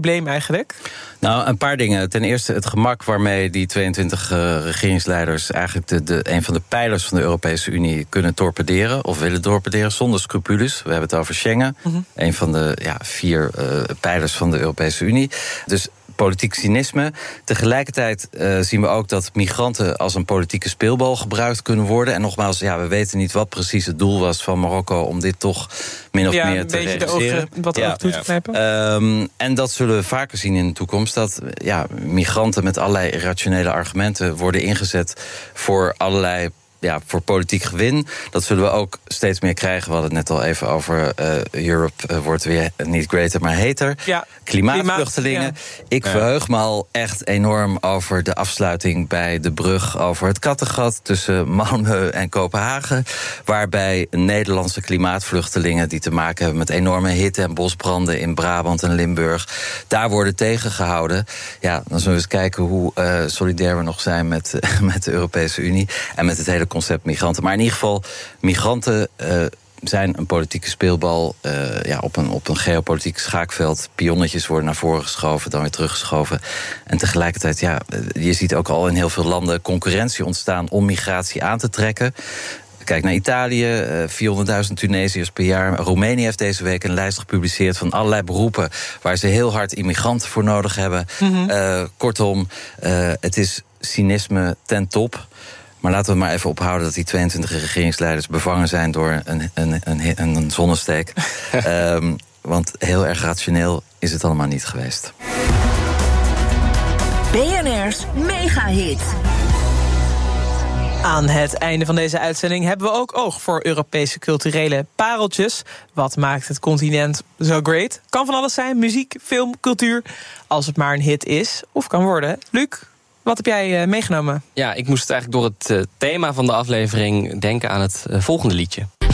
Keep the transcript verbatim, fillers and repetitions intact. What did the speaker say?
probleem eigenlijk? Nou, een paar dingen. Ten eerste het gemak waarmee die tweeëntwintig uh, regeringsleiders eigenlijk de, de, een van de pijlers van de Europese Unie kunnen torpederen of willen torpederen zonder scrupules. We hebben het over Schengen, mm-hmm. een van de ja, vier uh, pijlers van de Europese Unie. Dus politiek cynisme. Tegelijkertijd uh, zien we ook dat migranten als een politieke speelbal gebruikt kunnen worden. En nogmaals, ja, we weten niet wat precies het doel was van Marokko om dit toch min of ja, meer te regisseren. Ja, een beetje de ogen, wat ja. ogen toe te knijpen. Um, en dat zullen we vaker zien in de toekomst. Dat ja, migranten met allerlei irrationele argumenten worden ingezet voor allerlei Ja, voor politiek gewin. Dat zullen we ook steeds meer krijgen. We hadden het net al even over uh, Europe uh, wordt weer niet greater, maar heter. Ja, Klimaatvluchtelingen. Klimaat, ja. Ik verheug me al echt enorm over de afsluiting bij de brug over het Kattegat tussen Malmö en Kopenhagen. Waarbij Nederlandse klimaatvluchtelingen die te maken hebben met enorme hitte en bosbranden in Brabant en Limburg, daar worden tegengehouden. Ja, dan zullen we eens kijken hoe uh, solidair we nog zijn met, uh, met de Europese Unie en met het hele concept migranten. Maar in ieder geval, migranten uh, zijn een politieke speelbal uh, ja, op, een, op een geopolitiek schaakveld. Pionnetjes worden naar voren geschoven, dan weer teruggeschoven. En tegelijkertijd, ja, je ziet ook al in heel veel landen concurrentie ontstaan om migratie aan te trekken. Kijk naar Italië, vierhonderdduizend Tunesiërs per jaar. Roemenië heeft deze week een lijst gepubliceerd van allerlei beroepen waar ze heel hard immigranten voor nodig hebben. Mm-hmm. Uh, kortom, uh, het is cynisme ten top. Maar laten we maar even ophouden dat die tweeëntwintig regeringsleiders bevangen zijn door een, een, een, een zonnesteek. um, want heel erg rationeel is het allemaal niet geweest. B N R's Megahit. Aan het einde van deze uitzending hebben we ook oog voor Europese culturele pareltjes. Wat maakt het continent zo great? Kan van alles zijn, muziek, film, cultuur. Als het maar een hit is of kan worden. Luc, wat heb jij uh, meegenomen? Ja, ik moest eigenlijk door het uh, thema van de aflevering denken aan het uh, volgende liedje.